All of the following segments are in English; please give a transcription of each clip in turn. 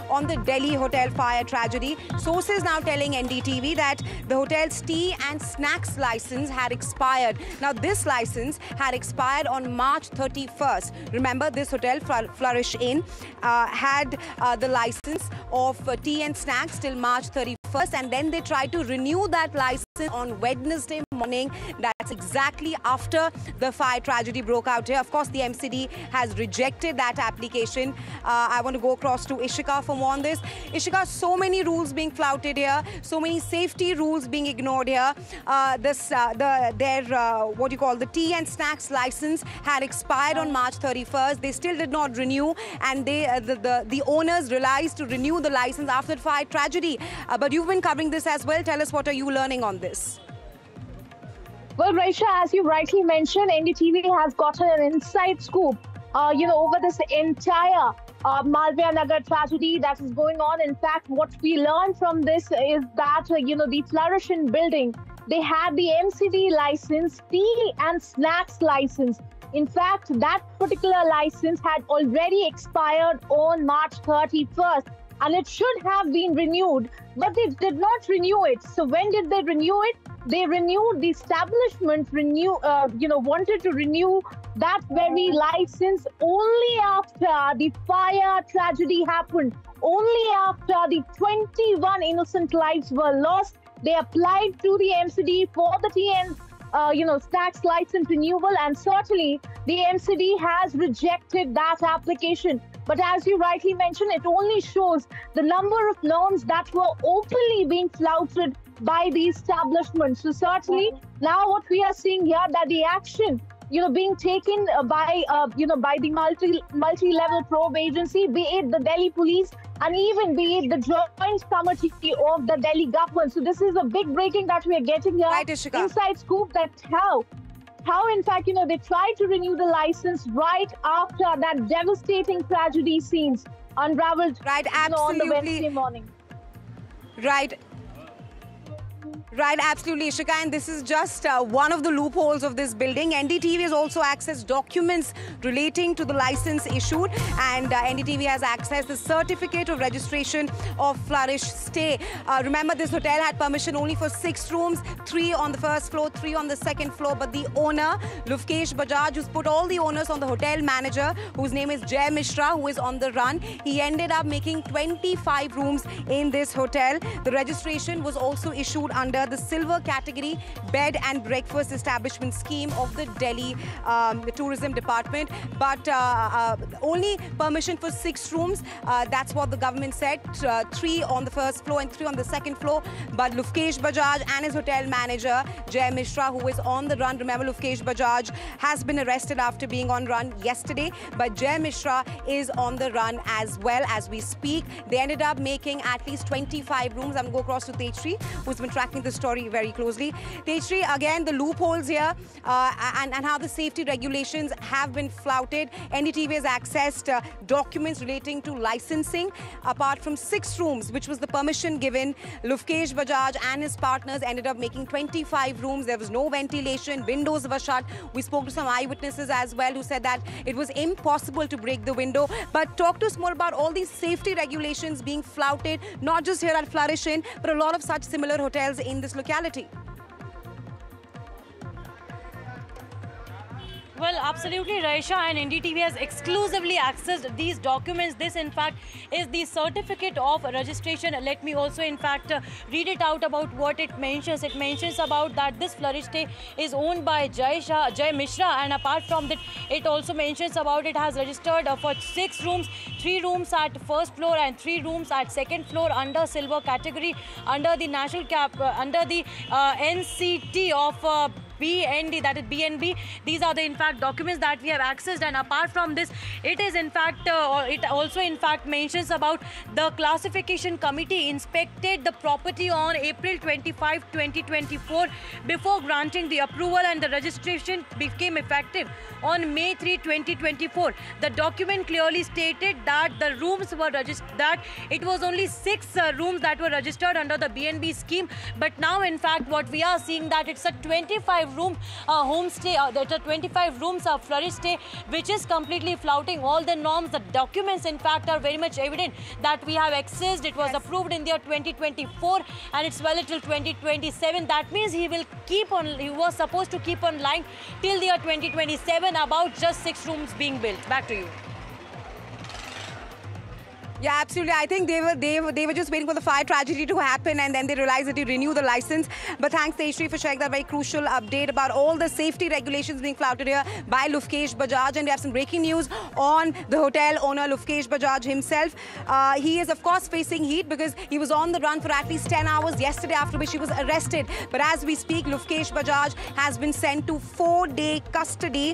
on the Delhi hotel fire tragedy. Sources now telling NDTV that the hotel's tea and snacks license had expired. Now, this license had expired on March 31st. Remember, this hotel, Flourish Inn, had the license of tea and snacks till March 31st, and then they tried to renew that license on Wednesday morning. That's exactly after the fire tragedy broke out here. Of course, the MCD has rejected that application. I want to go across to Ishika for more on this. Ishika, so many rules being flouted here, so many safety rules being ignored here. The tea and snacks license had expired on March 31st. They still did not renew, and the owners realized to renew the license after the fire tragedy. But you've been covering this as well. Tell us, what are you learning on this? Well, Raisha, as you rightly mentioned, NDTV has gotten an inside scoop, over this entire Malviya Nagar tragedy that is going on. In fact, what we learned from this is that, the Flourish Inn building, they had the MCD license, tea and snacks license. In fact, that particular license had already expired on March 31st. And it should have been renewed, but they did not renew it. So when did they renew it? They renewed, the establishment wanted to renew that very license only after the fire tragedy happened. Only after the 21 innocent lives were lost, they applied to the MCD for the tea and snacks license renewal, and certainly the MCD has rejected that application. But as you rightly mentioned, it only shows the number of norms that were openly being flouted by the establishment. So certainly now what we are seeing here, that the action, being taken by the multi-level probe agency, be it the Delhi police and even be it the joint committee of the Delhi government. So this is a big breaking that we are getting here. Right, Ishika. Inside scoop that how in fact, they tried to renew the license right after that devastating tragedy scenes unraveled on the Wednesday morning. Right, absolutely, Ishika, and this is just one of the loopholes of this building. NDTV has also accessed documents relating to the license issued, and NDTV has accessed the certificate of registration of Flourish Stay. Remember, this hotel had permission only for 6 rooms, 3 on the first floor, 3 on the second floor, but the owner, Lufkesh Bajaj, who's put all the owners on the hotel manager, whose name is Jay Mishra, who is on the run, he ended up making 25 rooms in this hotel. The registration was also issued under the silver category bed and breakfast establishment scheme of the Delhi tourism department, but only permission for 6 rooms. That's what the government said, 3 on the first floor and 3 on the second floor. But Lufkesh Bajaj and his hotel manager Jay Mishra, who is on the run, remember Lufkesh Bajaj has been arrested after being on run yesterday, but Jay Mishra is on the run as well as we speak. They ended up making at least 25 rooms. I'm going to go across to Tejri, who's been tracking the story very closely. Tejri, again, the loopholes here and how the safety regulations have been flouted. NDTV has accessed documents relating to licensing. Apart from 6 rooms, which was the permission given, Lufkesh Bajaj and his partners ended up making 25 rooms. There was no ventilation, windows were shut. We spoke to some eyewitnesses as well who said that it was impossible to break the window. But talk to us more about all these safety regulations being flouted, not just here at Flourish Inn, but a lot of such similar hotels in this locality. Well, absolutely, Raisha, and NDTV has exclusively accessed these documents. This, in fact, is the certificate of registration. Let me also, in fact, read it out about what it mentions. It mentions about that this Flourish Stay is owned by Jay Mishra, and apart from that, it also mentions about it has registered for 6 rooms, 3 rooms at first floor and 3 rooms at second floor under silver category, under the national cap, under the NCT of BND, that is BNB. These are the in fact documents that we have accessed, and apart from this, it is in fact it also in fact mentions about the classification committee inspected the property on April 25, 2024 before granting the approval, and the registration became effective on May 3, 2024. The document clearly stated that the rooms were registered, that it was only 6 rooms that were registered under the BNB scheme, but now in fact what we are seeing that it's a 25 25 room homestay, the 25 rooms of Flourish stay, which is completely flouting all the norms. The documents, in fact, are very much evident that we have accessed. It was approved in the year 2024 and it's valid till 2027. That means he was supposed to keep on lying till the year 2027 about just 6 rooms being built. Back to you. Yeah, absolutely. I think they were just waiting for the fire tragedy to happen, and then they realized that you renew the license. But thanks, Tejshri, for sharing that very crucial update about all the safety regulations being flouted here by Lufkesh Bajaj. And we have some breaking news on the hotel owner, Lufkesh Bajaj himself. He is, of course, facing heat because he was on the run for at least 10 hours yesterday, after which he was arrested. But as we speak, Lufkesh Bajaj has been sent to 4-day custody.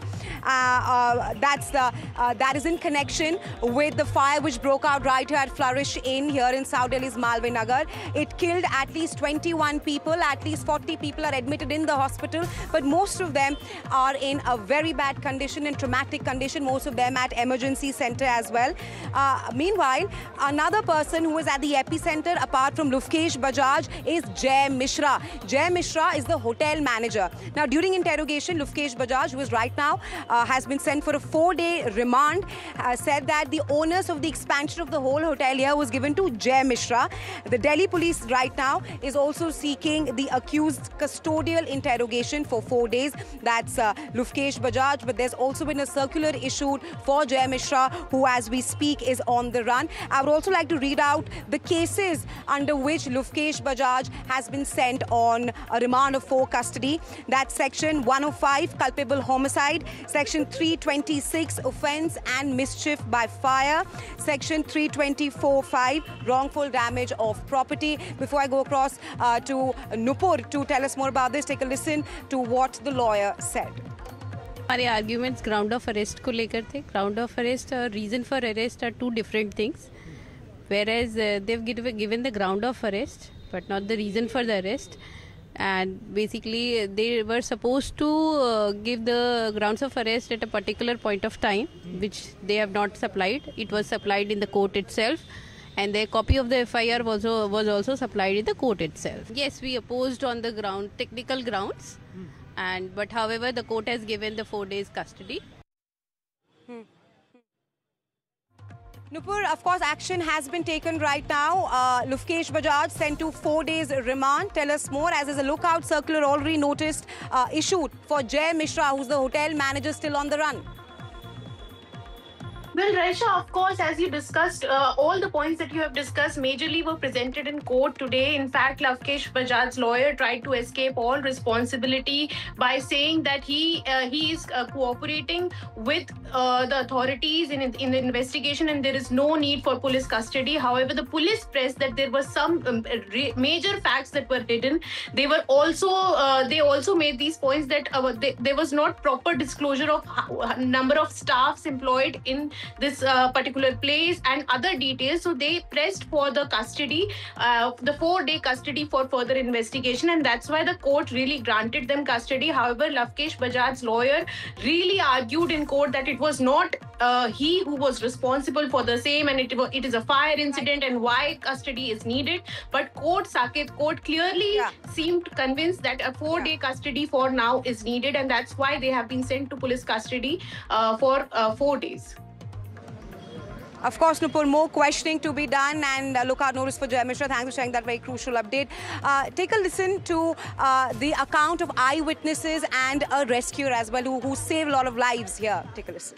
That is in connection with the fire which broke out right here at Flourish Inn here in South Delhi's Malviya Nagar. It killed at least 21 people. At least 40 people are admitted in the hospital, but most of them are in a very bad condition and traumatic condition, most of them at emergency center as well. Meanwhile, another person who is at the epicenter apart from Lufkesh Bajaj is Jay Mishra. Jay Mishra is the hotel manager. Now, during interrogation, Lufkesh Bajaj, who is right now has been sent for a 4-day remand, said that the onus of the expansion of the whole hotel here was given to Jay Mishra. The Delhi police right now is also seeking the accused custodial interrogation for 4 days. That's Lufkesh Bajaj, but there's also been a circular issued for Jay Mishra, who as we speak is on the run. I would also like to read out the cases under which Lufkesh Bajaj has been sent on a remand of 4 custody. That's section 105, culpable homicide, section 326, offence and mischief by fire, section 324(5), wrongful damage of property. Before I go across to Nupur to tell us more about this, take a listen to what the lawyer said. हमारे arguments ground of arrest को लेकर थे. Ground of arrest और reason for arrest are 2 different things. Whereas they've given the ground of arrest, but not the reason for the arrest. And basically, they were supposed to give the grounds of arrest at a particular point of time, which they have not supplied. It was supplied in the court itself, and the copy of the FIR was also supplied in the court itself. Yes, we opposed on the technical grounds, but however, the court has given the 4 days custody. Nupur, of course, action has been taken right now. Lufkesh Bajaj sent to 4 days remand. Tell us more, as there's a lookout circular already noticed issued for Jay Mishra, who's the hotel manager, still on the run. Well, Raisha, of course, as you discussed, all the points that you have discussed majorly were presented in court today. In fact, Lufkesh Bajaj's lawyer tried to escape all responsibility by saying that he is cooperating with the authorities in the investigation and there is no need for police custody. However, the police pressed that there were some major facts that were hidden. They also made these points that there was not proper disclosure of number of staffs employed in this particular place and other details. So they pressed for the custody, the 4-day custody for further investigation, and that's why the court really granted them custody. However, Lufkesh Bajaj's lawyer really argued in court that it was not he who was responsible for the same, and it is a fire incident and why custody is needed. But court clearly seemed convinced that a 4-day custody for now is needed, and that's why they have been sent to police custody for 4 days. Of course, Nupur, more questioning to be done, and lookout notice for Jay Mishra. Thanks for sharing that very crucial update. Take a listen to the account of eyewitnesses and a rescuer as well who saved a lot of lives here. Take a listen.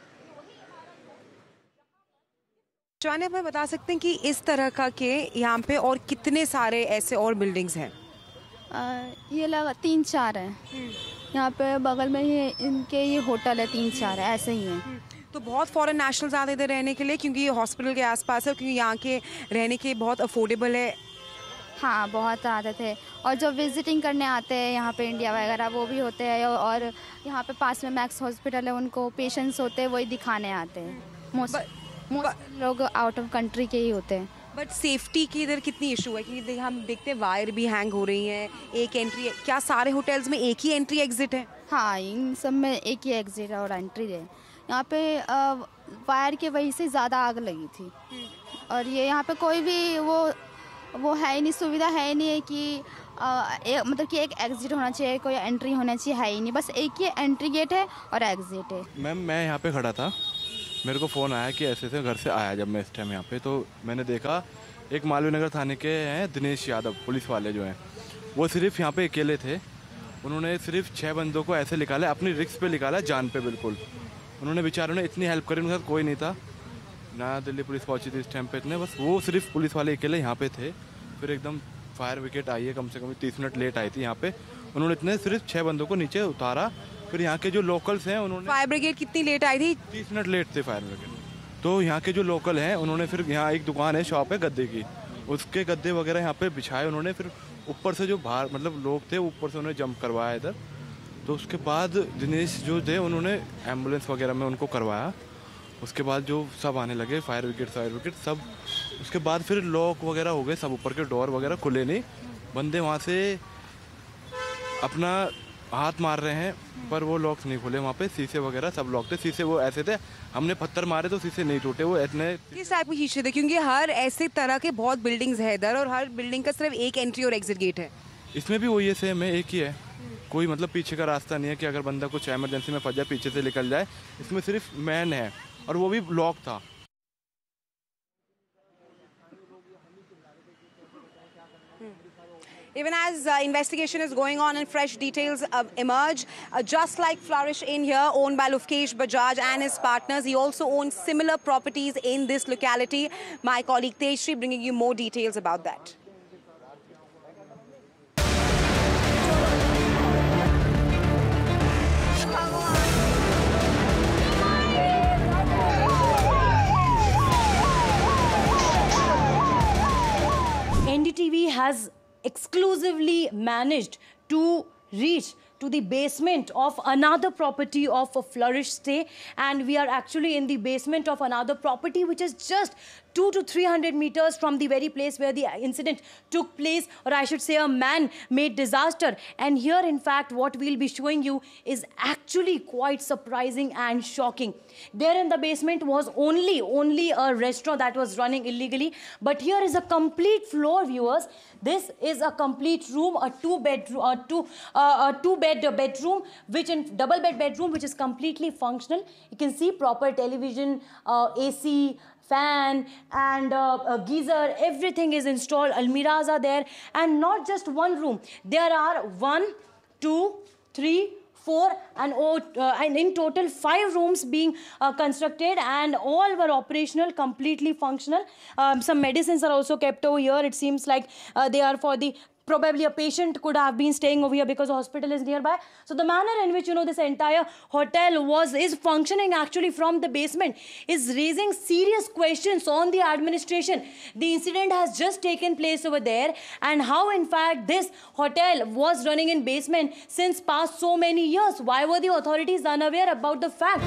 जाने आप हमें बता सकते हैं कि इस तरह का के यहाँ पे और कितने सारे ऐसे और बिल्डिंग्स हैं? ये लगा 3-4 हैं। यहाँ पे बगल में ही इनके ये होटल है, 3-4 है, ऐसे ही हैं। तो बहुत फॉरेन नेशनल्स आते इधर रहने के लिए, क्योंकि ये हॉस्पिटल के आसपास है, क्योंकि यहाँ के रहने के बहुत अफोर्डेबल है। हाँ, बहुत आते थे, और जो विजिटिंग करने आते हैं यहाँ पे इंडिया वगैरह वो भी होते हैं, और यहाँ पे पास में मैक्स हॉस्पिटल है, उनको पेशेंट्स होते हैं वही दिखाने आते हैं। मोस्ट लोग आउट ऑफ कंट्री के ही होते हैं। बट सेफ्टी की इधर कितनी इशू है? क्योंकि हम देखते हैं वायर भी हैंग हो रही हैं, एक एंट्री है। क्या सारे होटल्स में एक ही एंट्री एग्जिट है? हाँ, इन सब में एक ही एग्जिट और एंट्री है। यहाँ पे वायर के वजह से ज़्यादा आग लगी थी, और ये यहाँ पे कोई भी वो है ही नहीं, सुविधा है ही नहीं है कि मतलब कि एक एग्जिट होना चाहिए, कोई एंट्री होना चाहिए, है ही नहीं, बस एक ही एंट्री गेट है और एग्जिट है। मैम मैं यहाँ पे खड़ा था, मेरे को फ़ोन आया कि ऐसे घर से आया जब मैं इस टाइम यहाँ पे, तो मैंने देखा एक मालवीय नगर थाने के हैं दिनेश यादव, पुलिस वाले जो हैं, वो सिर्फ यहाँ पे अकेले थे। उन्होंने सिर्फ 6 बंदों को ऐसे निकाला, अपनी रिस्क पे निकाला, जान पे बिल्कुल। उन्होंने बेचारों ने इतनी हेल्प करी, उनके साथ कोई नहीं था ना, दिल्ली पुलिस पहुंची थी इस टाइम पे इतने, बस वो सिर्फ पुलिस वाले अकेले यहाँ पे थे। फिर एकदम फायर विकेट आई है, कम से कम 30 मिनट लेट आई थी यहाँ पे। उन्होंने इतने सिर्फ 6 बंदों को नीचे उतारा। फिर यहाँ के जो लोकल्स हैं उन्होंने, फायर ब्रिगेड कितनी लेट आई थी? 30 मिनट लेट थे फायर ब्रिगेड। तो यहाँ के जो लोकल हैं उन्होंने फिर, यहाँ एक दुकान है, शॉप है गद्दे की, उसके गद्दे वगैरह यहाँ पे बिछाए उन्होंने। फिर ऊपर से जो बाहर मतलब लोग थे ऊपर से उन्होंने जंप करवाया इधर। तो उसके बाद दिनेश जो थे उन्होंने एम्बुलेंस वगैरह में उनको करवाया। उसके बाद जो सब आने लगे, फायर ब्रिगेड सब। उसके बाद फिर लॉक वगैरह हो गए सब, ऊपर के डोर वगैरह खुले नहीं, बंदे वहाँ से अपना हाथ मार रहे हैं पर वो लॉक्स नहीं खुले। वहाँ पे शीशे वगैरह सब लॉक थे, शीशे वो ऐसे थे, हमने पत्थर मारे तो शीशे नहीं टूटे, वो इतने। किस टाइप के शीशे थे? क्योंकि हर ऐसे तरह के बहुत बिल्डिंग्स है इधर और हर बिल्डिंग का सिर्फ एक एंट्री और एग्जिट गेट है। इसमें भी वही है, सेम है, एक ही है, कोई मतलब पीछे का रास्ता नहीं है कि अगर बंदा कुछ इमरजेंसी में फंस जाए पीछे से निकल जाए। इसमें सिर्फ मैन है और वो भी लॉक था। Even as investigation is going on and fresh details emerge, just like Flourish in here, owned by Lufkesh Bajaj and his partners, he also owns similar properties in this locality. My colleague Tejshri bringing you more details about that. NDTV has exclusively managed to reach to the basement of another property of a Flourish stay, and we are actually in the basement of another property which is just 200 to 300 meters from the very place where the incident took place, or I should say a man-made disaster. And here in fact what we'll be showing you is actually quite surprising and shocking. There in the basement was only a restaurant that was running illegally, but here is a complete floor, viewers. This is a complete room, a two-bed bedroom, which in double bed bedroom, which is completely functional. You can see proper television, AC, fan and geyser, everything is installed. Almiras are there, and not just one room. There are 1, 2, 3, 4 and in total 5 rooms being constructed, and all were operational, completely functional. Some medicines are also kept over here. It seems like they are for the, probably a patient could have been staying over here because the hospital is nearby. So the manner in which, you know, this entire hotel is functioning actually from the basement is raising serious questions on the administration. The incident has just taken place over there, and how in fact this hotel was running in basement since past so many years. Why were the authorities unaware about the fact?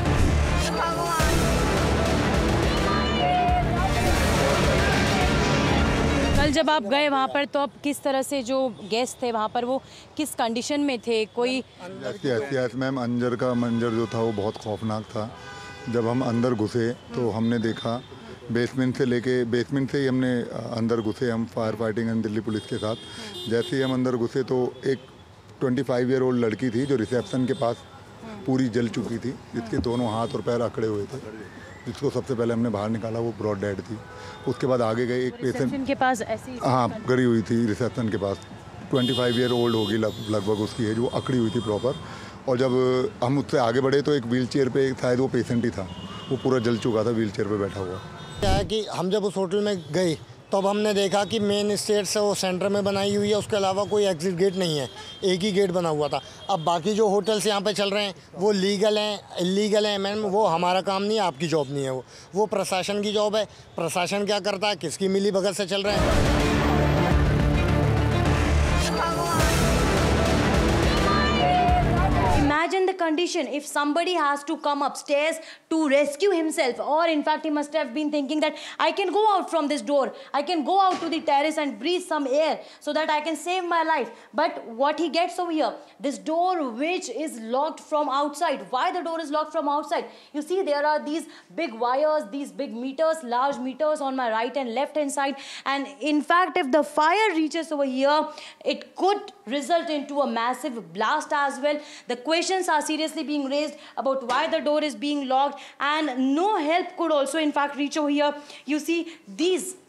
कल जब आप गए वहाँ पर तो अब किस तरह से जो गेस्ट थे वहाँ पर वो किस कंडीशन में थे? कोई यस मैम, अंदर का मंजर जो था वो बहुत खौफनाक था। जब हम अंदर घुसे तो हमने देखा बेसमेंट से ही हमने अंदर घुसे, हम fire fighting and Delhi police के साथ। जैसे ही हम अंदर घुसे तो एक 25 ईयर ओल्ड लड़की थी जो रिसेप्शन के पास पूरी जल चुकी थी, जिसके दोनों हाथ और पैर अकड़े हुए थे, जिसको सबसे पहले हमने बाहर निकाला, वो ब्रॉड डेड थी। उसके बाद आगे गए एक पेशेंट के पास ऐसी, हाँ, गड़ी हुई थी रिसेप्शन के पास, 25 ईयर ओल्ड होगी लगभग उसकी एज, वो अकड़ी हुई थी प्रॉपर। और जब हम उससे आगे बढ़े तो एक व्हील चेयर पे शायद वो पेशेंट ही था, वो पूरा जल चुका था, व्हील चेयर पर बैठा हुआ। क्या है कि हम जब उस होटल में गए तब हमने देखा कि मेन स्टेट से वो सेंटर में बनाई हुई है, उसके अलावा कोई एग्जिट गेट नहीं है, एक ही गेट बना हुआ था। अब बाकी जो होटल्स यहाँ पे चल रहे हैं वो लीगल हैं इलीगल हैं, मैम वो हमारा काम नहीं है, आपकी जॉब नहीं है, वो प्रशासन की जॉब है। प्रशासन क्या करता है, किसकी मिली भगत से चल रहे हैं। Imagine the condition, if somebody has to come upstairs to rescue himself, or in fact he must have been thinking that I can go out from this door, I can go out to the terrace and breathe some air so that I can save my life. But what he gets over here, this door which is locked from outside. Why the door is locked from outside? You see, there are these big wires, these big meters, large meters on my right and left hand side, and in fact if the fire reaches over here, it could result into a massive blast as well. The questions are seriously being raised about why the door is being locked, and no help could also in fact reach over here. You see, these